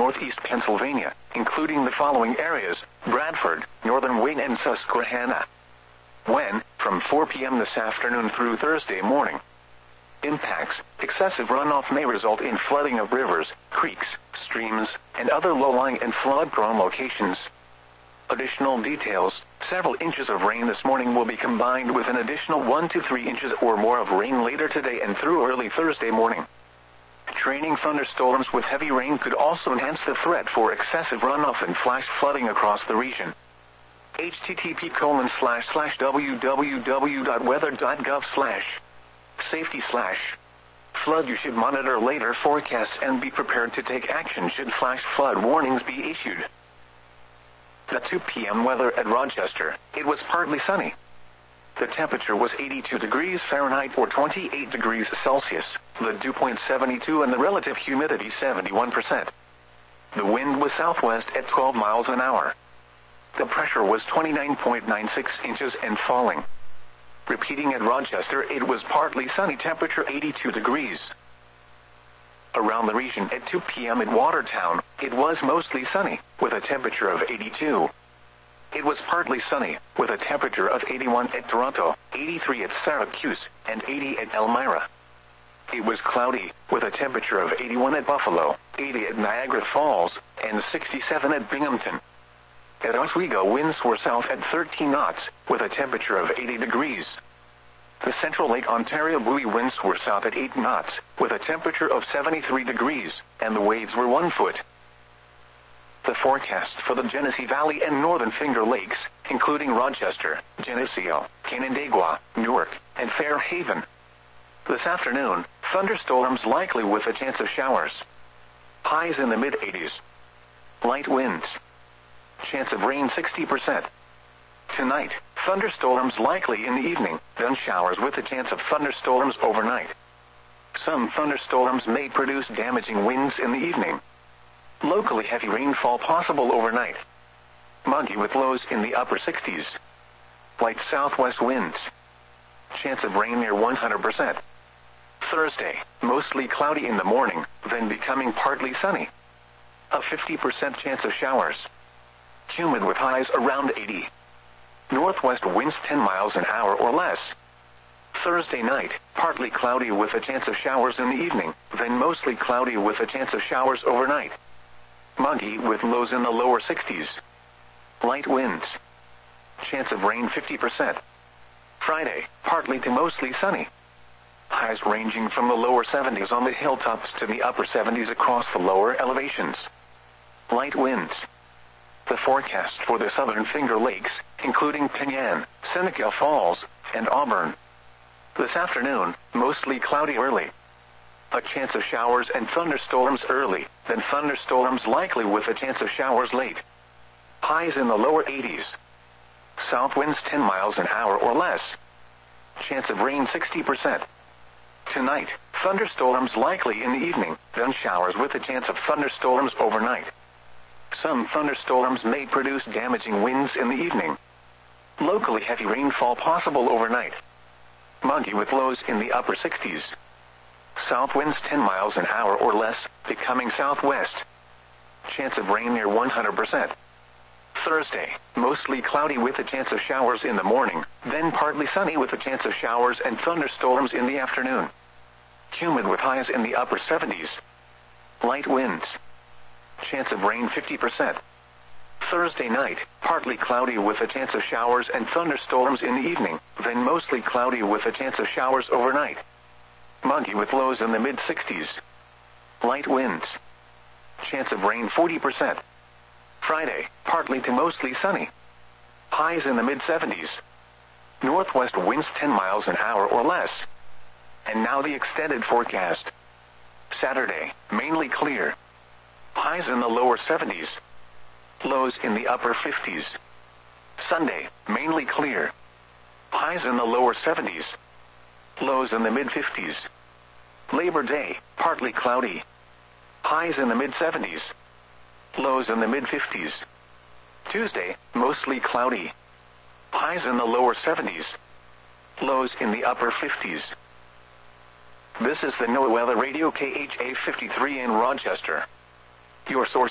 northeast Pennsylvania, including the following areas: Bradford, northern Wayne and Susquehanna. When, from 4 p.m. this afternoon through Thursday morning. Impacts: excessive runoff may result in flooding of rivers, creeks, streams, and other low-lying and flood-prone locations. Additional details: several inches of rain this morning will be combined with an additional 1 to 3 inches or more of rain later today and through early Thursday morning. Training thunderstorms with heavy rain could also enhance the threat for excessive runoff and flash flooding across the region. http://www.weather.gov/safety/flood. You should monitor later forecasts and be prepared to take action should flash flood warnings be issued. At 2 p.m. weather at Rochester, it was partly sunny. The temperature was 82 degrees Fahrenheit or 28 degrees Celsius, the dew point 72 and the relative humidity 71%. The wind was southwest at 12 miles an hour. The pressure was 29.96 inches and falling. Repeating at Rochester, it was partly sunny, temperature 82 degrees. Around the region at 2 p.m. at Watertown, it was mostly sunny, with a temperature of 82. It was partly sunny, with a temperature of 81 at Toronto, 83 at Syracuse, and 80 at Elmira. It was cloudy, with a temperature of 81 at Buffalo, 80 at Niagara Falls, and 67 at Binghamton. At Oswego, winds were south at 13 knots, with a temperature of 80 degrees. The Central Lake Ontario buoy winds were south at 8 knots, with a temperature of 73 degrees, and the waves were 1 foot. The forecast for the Genesee Valley and Northern Finger Lakes, including Rochester, Geneseo, Canandaigua, Newark, and Fairhaven. This afternoon, thunderstorms likely with a chance of showers. Highs in the mid-80s. Light winds. Chance of rain 60%. Tonight, thunderstorms likely in the evening, then showers with a chance of thunderstorms overnight. Some thunderstorms may produce damaging winds in the evening. Locally heavy rainfall possible overnight. Muggy with lows in the upper 60s. Light southwest winds. Chance of rain near 100%. Thursday, mostly cloudy in the morning, then becoming partly sunny. A 50% chance of showers. Humid with highs around 80. Northwest winds 10 miles an hour or less. Thursday night, partly cloudy with a chance of showers in the evening, then mostly cloudy with a chance of showers overnight. Muggy with lows in the lower 60s. Light winds. Chance of rain 50%. Friday, partly to mostly sunny. Highs ranging from the lower 70s on the hilltops to the upper 70s across the lower elevations. Light winds. The forecast for the Southern Finger Lakes, including Penyan, Seneca Falls, and Auburn. This afternoon, mostly cloudy early. A chance of showers and thunderstorms early, then thunderstorms likely with a chance of showers late. Highs in the lower 80s. South winds 10 miles an hour or less. Chance of rain 60%. Tonight, thunderstorms likely in the evening, then showers with a chance of thunderstorms overnight. Some thunderstorms may produce damaging winds in the evening. Locally heavy rainfall possible overnight. Muggy with lows in the upper 60s. South winds 10 miles an hour or less, becoming southwest. Chance of rain near 100%. Thursday, mostly cloudy with a chance of showers in the morning, then partly sunny with a chance of showers and thunderstorms in the afternoon. Humid with highs in the upper 70s. Light winds. Chance of rain 50%. Thursday night, partly cloudy with a chance of showers and thunderstorms in the evening, then mostly cloudy with a chance of showers overnight. Muggy with lows in the mid-60s. Light winds. Chance of rain 40%. Friday, partly to mostly sunny. Highs in the mid-70s. Northwest winds 10 miles an hour or less. And now the extended forecast. Saturday, mainly clear. Highs in the lower 70s. Lows in the upper 50s. Sunday, mainly clear. Highs in the lower 70s. Lows in the mid-50s. Labor Day, partly cloudy. Highs in the mid-70s. Lows in the mid-50s. Tuesday, mostly cloudy. Highs in the lower 70s. Lows in the upper 50s. This is the NOAA Weather Radio KHA 53 in Rochester. Your source